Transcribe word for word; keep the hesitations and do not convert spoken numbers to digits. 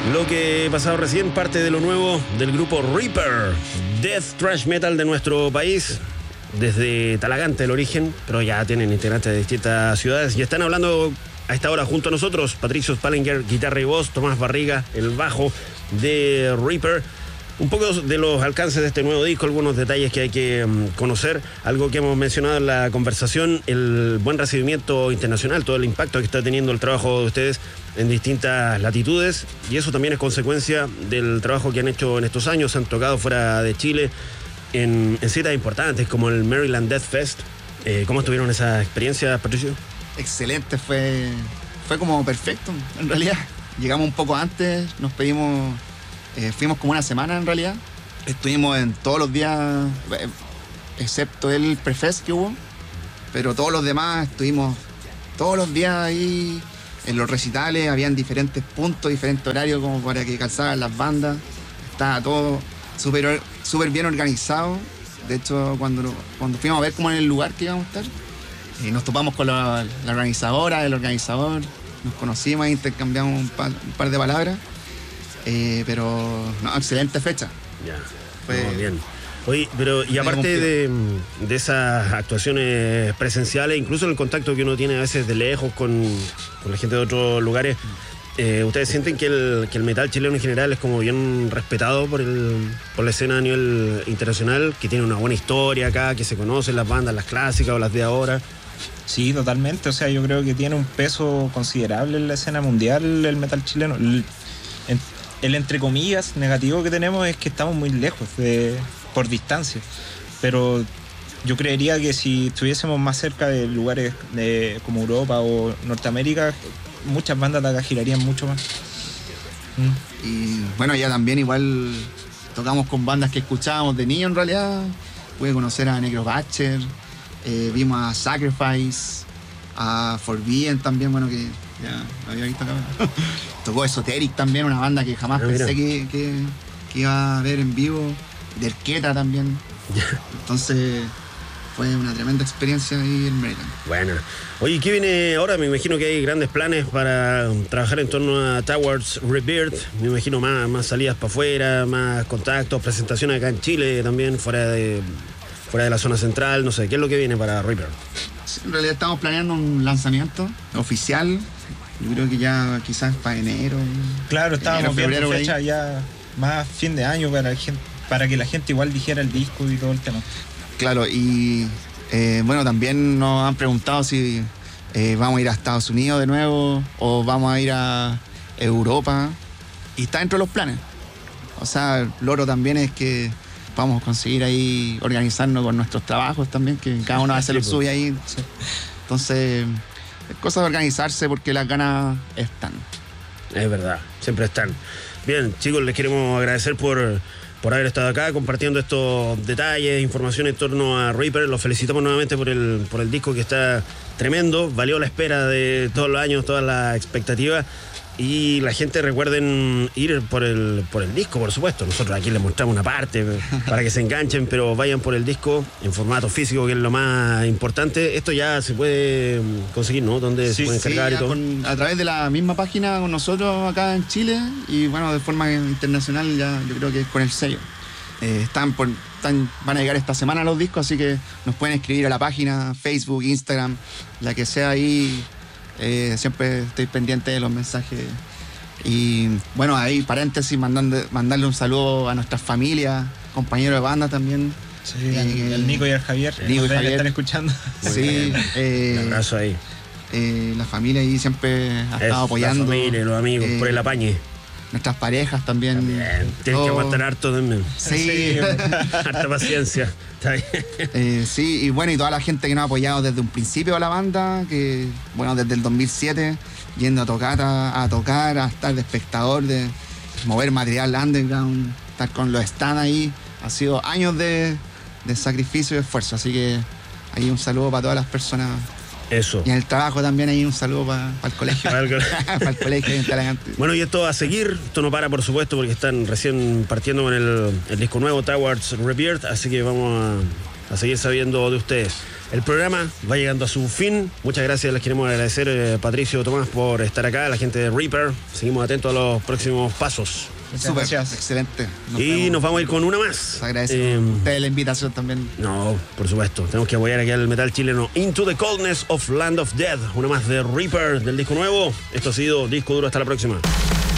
Lo que pasado recién, parte de lo nuevo del grupo Reaper, death thrash metal de nuestro país, desde Talagante el origen, pero ya tienen integrantes de distintas ciudades y están hablando a esta hora junto a nosotros. Patricio Spallinger, guitarra y voz, Tomás Barriga, el bajo de Reaper. Un poco de los alcances de este nuevo disco, algunos detalles que hay que um, conocer, algo que hemos mencionado en la conversación, el buen recibimiento internacional, todo el impacto que está teniendo el trabajo de ustedes en distintas latitudes, y eso también es consecuencia del trabajo que han hecho en estos años. Han tocado fuera de Chile en, en citas importantes como el Maryland Death Fest. Eh, ¿Cómo estuvieron esa experiencia, Patricio? Excelente, fue, fue como perfecto, en realidad. Llegamos un poco antes, nos pedimos... Eh, fuimos como una semana en realidad. Estuvimos en todos los días, eh, excepto el pre-fest que hubo, pero todos los demás estuvimos todos los días ahí en los recitales. Habían diferentes puntos, diferentes horarios como para que calzaran las bandas. Estaba todo súper súper bien organizado. De hecho, cuando, cuando fuimos a ver cómo en el lugar que íbamos a estar, eh, nos topamos con la, la organizadora, el organizador, nos conocimos e intercambiamos un par, un par de palabras. Eh, pero, no, excelente fecha. Ya, Fue, no, bien. Oye, pero y aparte de, de esas actuaciones presenciales, incluso en el contacto que uno tiene a veces de lejos con, con la gente de otros lugares, eh, ¿ustedes sienten que el, que el metal chileno en general es como bien respetado por, el, por la escena a nivel internacional, que tiene una buena historia acá, que se conocen las bandas, las clásicas o las de ahora? Sí, totalmente. O sea, yo creo que tiene un peso considerable en la escena mundial el metal chileno. El, en, El entre comillas negativo que tenemos es que estamos muy lejos de, por distancia, pero yo creería que si estuviésemos más cerca de lugares de, como Europa o Norteamérica, muchas bandas de acá girarían mucho más. Mm. Y bueno, ya también igual tocamos con bandas que escuchábamos de niño en realidad. Pude conocer a Necrobatcher, eh, vimos a Sacrifice, a Forbidden también, bueno, que ya lo había visto acá. Tocó Esoteric también, una banda que jamás ah, pensé que, que, que iba a ver en vivo. Derqueta también. Entonces fue una tremenda experiencia ahí en Maryland. Bueno. Oye, ¿qué viene ahora? Me imagino que hay grandes planes para trabajar en torno a Towards Rebirth. Me imagino más, más salidas para afuera, más contactos, presentaciones acá en Chile también, fuera de, fuera de la zona central. No sé, ¿qué es lo que viene para Reaper? Sí, en realidad estamos planeando un lanzamiento oficial. Yo creo que ya quizás para enero. Claro, estábamos enero, viendo fecha ahí. Ya más fin de año para, gente, para que la gente igual dijera el disco y todo el tema. Claro, y eh, bueno, también nos han preguntado si eh, vamos a ir a Estados Unidos de nuevo o vamos a ir a Europa. Y está dentro de los planes. O sea, el loro también es que vamos a conseguir ahí organizarnos con nuestros trabajos también, que cada uno va a hacer lo suyo ahí. Entonces... es cosa de organizarse porque las ganas están. Es verdad, siempre están. Bien, chicos, les queremos agradecer por, por haber estado acá compartiendo estos detalles, información en torno a Reaper. Los felicitamos nuevamente por el, por el disco que está tremendo. Valió la espera de todos los años, todas las expectativas. Y la gente recuerden ir por el, por el disco, por supuesto. Nosotros aquí les mostramos una parte para que se enganchen, pero vayan por el disco en formato físico, que es lo más importante. Esto ya se puede conseguir, ¿no? ¿Dónde sí, se puede encargar sí, y todo? Con, a través de la misma página con nosotros acá en Chile y bueno, de forma internacional ya yo creo que es con el sello. Eh, están por, están, van a llegar esta semana los discos, así que nos pueden escribir a la página, Facebook, Instagram, la que sea ahí. Eh, siempre estoy pendiente de los mensajes y bueno, ahí paréntesis, mandando, mandarle un saludo a nuestras familias, compañeros de banda también. Sí, eh, el Nico y el Javier, el Nico y Javier están escuchando. Sí, eh, un abrazo ahí. Eh, la familia ahí siempre ha es, estado apoyando. La familia, los amigos, eh, por el apañe. Nuestras parejas también. También. Tienes oh. que aguantar harto también. Sí. sí. Harta paciencia. Está bien. Eh, sí, y bueno, y toda la gente que nos ha apoyado desde un principio a la banda, que bueno, desde el dos mil siete, yendo a tocar, a, a tocar, a estar de espectador, de mover material underground, estar con los stands ahí. Ha sido años de, de sacrificio y esfuerzo, así que ahí un saludo para todas las personas. Eso. Y en el trabajo también hay un saludo para pa el colegio. Para el, pa el colegio en Talagante. Bueno, y esto va a seguir. Esto no para, por supuesto, porque están recién partiendo con el, el disco nuevo, Towards Rebirth. Así que vamos a seguir sabiendo de ustedes. El programa va llegando a su fin. Muchas gracias, les queremos agradecer, eh, Patricio, Tomás, por estar acá, la gente de Reaper. Seguimos atentos a los próximos pasos. Muchas Súper, gracias. excelente. Nos y vemos. nos vamos a ir con una más. Se agradece Eh, a ustedes la invitación también. No, por supuesto. Tenemos que apoyar aquí al metal chileno. Into the Coldness of Land of Death. Una más de Reaper del disco nuevo. Esto ha sido Disco Duro. Hasta la próxima.